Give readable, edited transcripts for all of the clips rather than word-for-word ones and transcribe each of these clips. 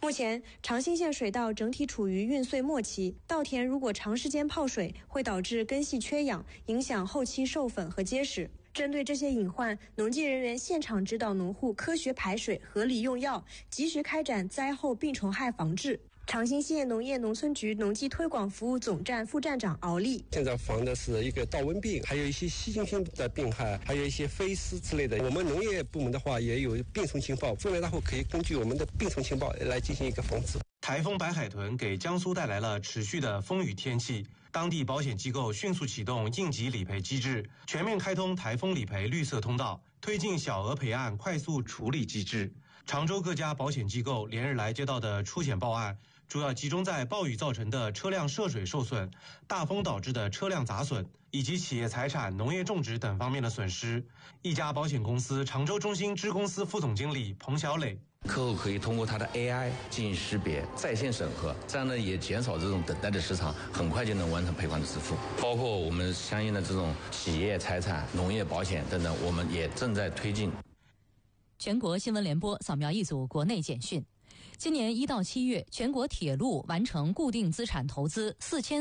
目前，长兴县水稻整体处于运穗末期，稻田如果长时间泡水，会导致根系缺氧，影响后期授粉和结实。针对这些隐患，农技人员现场指导农户科学排水、合理用药，及时开展灾后病虫害防治。长兴县农业农村局农技推广服务总站副站长敖丽： 现在防的是一个稻瘟病，还有一些细菌性的病害，还有一些飞虱之类的。我们农业部门的话也有病虫情报，中原大户可以根据我们的病虫情报来进行一个防治。 台风白海豚给江苏带来了持续的风雨天气，当地保险机构迅速启动应急理赔机制，全面开通台风理赔绿色通道，推进小额赔案快速处理机制。常州各家保险机构连日来接到的出险报案，主要集中在暴雨造成的车辆涉水受损、大风导致的车辆砸损以及企业财产、农业种植等方面的损失。一家保险公司常州中心支公司副总经理彭小磊： 客户可以通过他的 AI 进行识别、在线审核，这样呢也减少这种等待的时长，很快就能完成赔款的支付。包括我们相应的这种企业财产、农业保险等等，我们也正在推进。 全国新闻联播扫描一组国内简讯。今年1到7月，全国铁路完成固定资产投资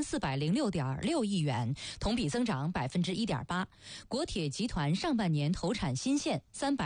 4406.6亿元，同比增长1.8%。国铁集团上半年投产新线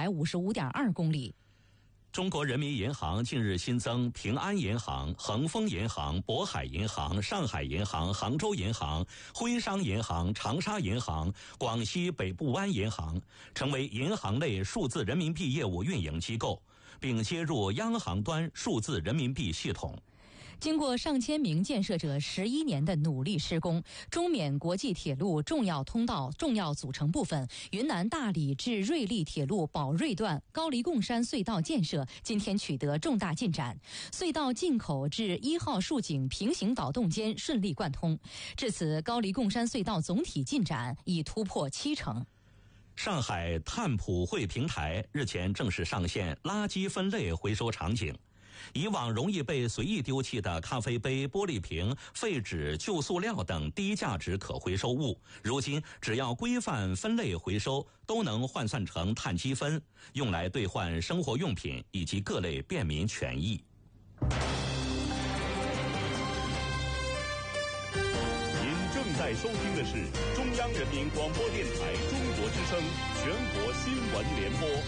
355.2公里。 中国人民银行近日新增平安银行、恒丰银行、渤海银行、上海银行、杭州银行、徽商银行、长沙银行、广西北部湾银行，成为银行类数字人民币业务运营机构，并接入央行端数字人民币系统。 经过上千名建设者11年的努力施工，中缅国际铁路重要通道重要组成部分云南大理至瑞丽铁路宝瑞段高黎贡山隧道建设今天取得重大进展，隧道进口至1号竖井平行导洞间顺利贯通，至此高黎贡山隧道总体进展已突破70%。 上海碳普惠平台日前正式上线垃圾分类回收场景。以往容易被随意丢弃的咖啡杯、玻璃瓶、废纸、旧塑料等低价值可回收物，如今只要规范分类回收，都能换算成碳积分，用来兑换生活用品以及各类便民权益。 您正在收听的是中央人民广播电台中国之声全国新闻联播。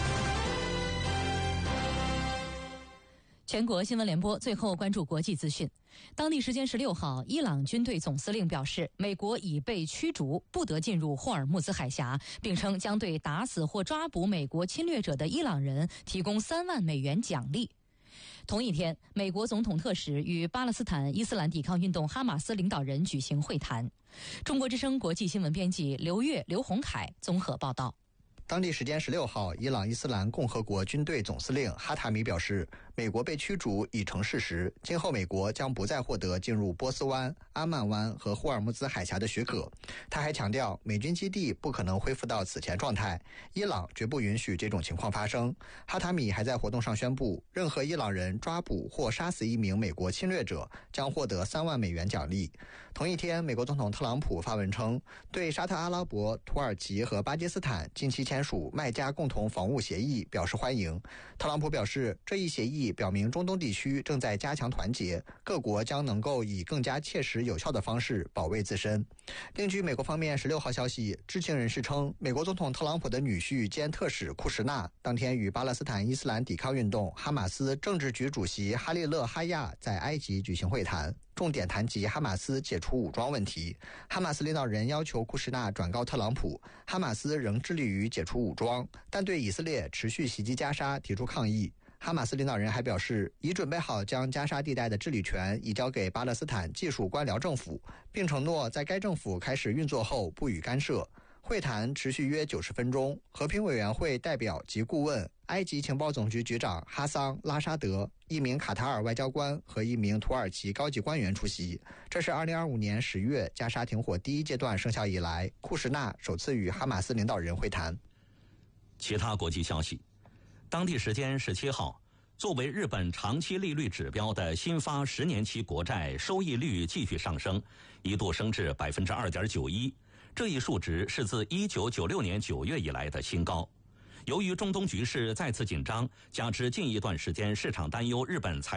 全国新闻联播最后关注国际资讯。当地时间16号，伊朗军队总司令表示，美国已被驱逐，不得进入霍尔木兹海峡，并称将对打死或抓捕美国侵略者的伊朗人提供3万美元奖励。同一天，美国总统特使与巴勒斯坦伊斯兰抵抗运动哈马斯领导人举行会谈。中国之声国际新闻编辑刘越、刘洪凯综合报道。 当地时间16号，伊朗伊斯兰共和国军队总司令哈塔米表示，美国被驱逐已成事实，今后美国将不再获得进入波斯湾、阿曼湾和霍尔木兹海峡的许可。他还强调，美军基地不可能恢复到此前状态，伊朗绝不允许这种情况发生。哈塔米还在活动上宣布，任何伊朗人抓捕或杀死一名美国侵略者将获得3万美元奖励。同一天，美国总统特朗普发文称，对沙特阿拉伯、土耳其和巴基斯坦近期签署麦加共同防务协议表示欢迎。特朗普表示，这一协议表明中东地区正在加强团结，各国将能够以更加切实有效的方式保卫自身。另据美国方面16号消息，知情人士称，美国总统特朗普的女婿兼特使库什纳当天与巴勒斯坦伊斯兰抵抗运动哈马斯政治局主席哈利勒哈亚在埃及举行会谈，重点谈及哈马斯解除武装问题。哈马斯领导人要求库什纳转告特朗普，哈马斯仍致力于解除武装，但对以色列持续袭击加沙提出抗议。哈马斯领导人还表示，已准备好将加沙地带的治理权移交给巴勒斯坦技术官僚政府，并承诺在该政府开始运作后不予干涉。会谈持续约90分钟，和平委员会代表及顾问、埃及情报总局局长哈桑·拉沙德、一名卡塔尔外交官和一名土耳其高级官员出席。这是2025年10月加沙停火第1阶段生效以来，库什纳首次与哈马斯领导人会谈。 其他国际消息，当地时间17号，作为日本长期利率指标的新发10年期国债收益率继续上升，一度升至 2.91%， 这一数值是自1996年9月以来的新高。由于中东局势再次紧张，加之近一段时间市场担忧日本财